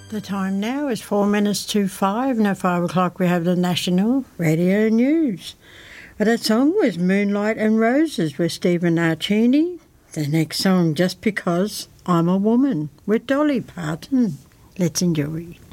The time now is 4 minutes to 5, and at 5 o'clock we have the National Radio News. But that song was Moonlight and Roses with Stephen Archini. The next song, Just Because I'm a Woman, with Dolly Parton. Let's enjoy.